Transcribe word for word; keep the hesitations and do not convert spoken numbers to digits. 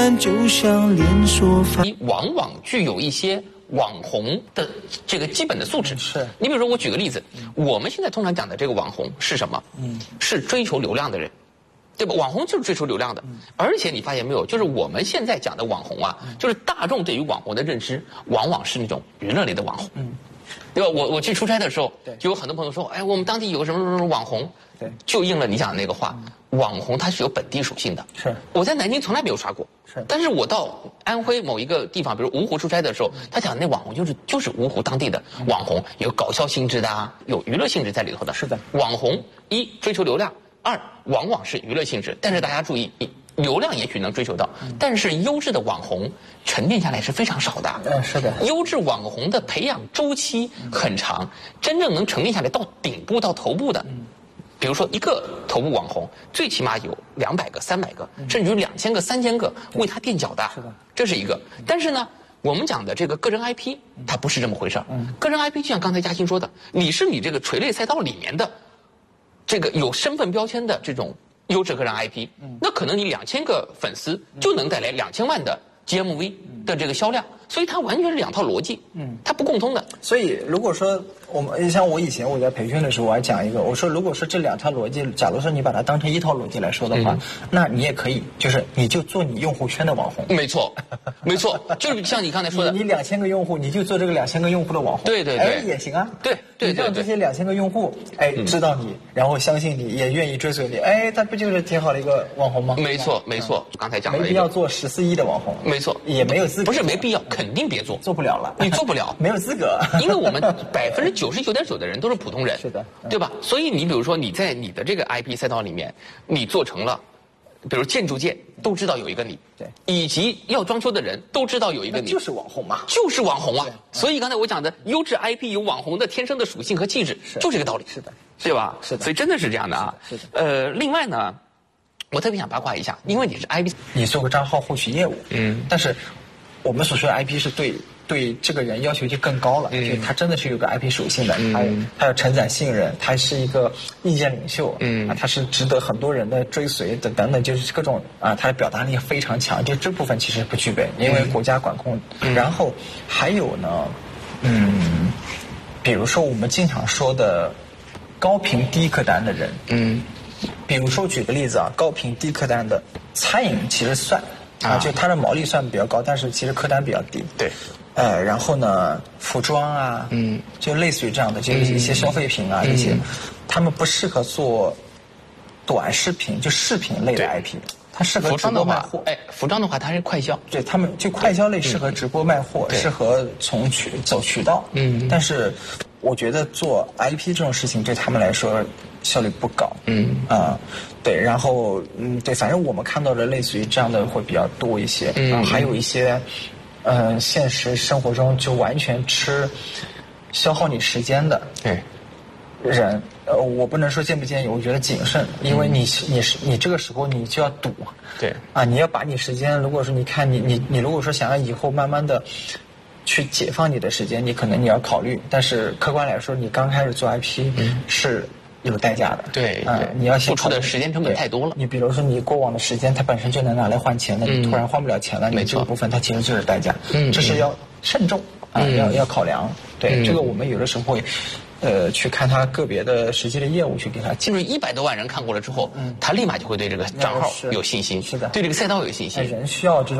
就像连锁反往往具有一些网红的这个基本的素质。 是你比如说，我举个例子，我们现在通常讲的这个网红是什么？嗯，是追求流量的人，对吧？网红就是追求流量的。而且你发现没有，就是我们现在讲的网红啊，就是大众对于网红的认知，往往是那种娱乐类的网红。嗯，对吧？我我去出差的时候，就有很多朋友说，哎，我们当地有个什么什么什么网红。对，就应了你讲的那个话，嗯、网红它是有本地属性的。 是， 我在南京从来没有刷过。是，但是我到安徽某一个地方，比如芜湖出差的时候，他讲那网红就是就是芜湖当地的网红，有搞笑性质的啊，有娱乐性质在里头的。 是的， 网红一追求流量，二往往是娱乐性质。但是大家注意，流量也许能追求到，嗯、但是优质的网红沉淀下来是非常少的。 嗯，是的。 优质网红的培养周期很长，真正能沉淀下来到顶部到头部的。嗯，比如说一个头部网红，最起码有两百个、三百个，甚至于两千个、三千个为他垫脚的， 是的， 这是一个。但是呢，我们讲的这个个人 I P， 它不是这么回事儿。嗯，个人 I P 就像刚才嘉欣说的，你是你这个垂类赛道里面的这个有身份标签的这种优质个人 I P，嗯，那可能你两千个粉丝就能带来两千万的 G M V 的这个销量，所以它完全是两套逻辑，嗯，它不共通的。 所以如果说我们像我以前我在培训的时候，我还讲一个，我说如果说这两套逻辑，假如说你把它当成一套逻辑来说的话，嗯、那你也可以，就是你就做你用户圈的网红。 没错，没错，就是像你刚才说的， 你两千个用户，你就做这个两千个用户的网红。 对对对， 哎也行啊。 对对对， 让这些两千个用户哎知道你，然后相信你，也愿意追随你，哎，他不就是挺好的一个网红吗？ 没错没错，刚才讲的没必要做十四亿的网红。 没错， 也没有资格。 不是没必要，肯定别做， 做不了了， 你做不了， 没有资格， 因为我们百分之九十九点九的人都是普通人， 是的， 对吧？所以你比如说你在你的这个 I P 赛道里面，你做成了，比如建筑界都知道有一个你， 对， 以及要装修的人都知道有一个你， 就是网红嘛， 就是网红啊。所以刚才我讲的优质 I P 有网红的天生的属性和气质，就这个道理， 是的， 对吧？ 是的， 所以真的是这样的啊。 是的， 呃，另外呢，我特别想八卦一下，因为你是 I P， 你做个账号获取业务，嗯，但是我们所说的 I P 是对对这个人要求就更高了，嗯，就他真的是有个 I P 属性的，嗯、他他要承载信任，他是一个意见领袖，嗯，啊，他是值得很多人的追随的等等，就是各种啊，他的表达力非常强，就这部分其实不具备，因为国家管控。嗯、然后还有呢，嗯，比如说我们经常说的高频低客单的人，嗯，比如说举个例子啊，高频低客单的餐饮其实算。啊，就它的毛利算比较高，但是其实客单比较低。 对， 呃，然后呢，服装啊，嗯，就类似于这样的，就是一些消费品啊，这些，他们不适合做短视频，就视频类的 I P， 它适合直播卖货。 哎，服装的话，它是快销。 对，他们就快销类适合直播卖货，适合从渠走渠道。嗯，但是我觉得做 I P 这种事情对他们来说效率不高。嗯啊。对，然后嗯，对，反正我们看到的类似于这样的会比较多一些，嗯，啊、还有一些，呃，现实生活中就完全吃消耗你时间的人，呃，我不能说建不建议，我觉得谨慎，因为你你是你这个时候你就要赌， 对，啊， 你要把你时间，如果说你看你你你如果说想要以后慢慢的去解放你的时间，你可能你要考虑，但是客观来说，你刚开始做 I P、嗯、是。有代价的， 对， 嗯，你要付出的时间成本太多了。 你比如说，你过往的时间，它本身就能拿来换钱的，你突然换不了钱了， 没错，这个部分它其实就是代价，嗯，这是要慎重啊，要要考量。对，这个我们有的时候会，呃，去看他个别的实际的业务，去给他。 就是一百多万人看过了之后，嗯，他立马就会对这个账号有信心， 是的， 对这个赛道有信心。 人需要这种。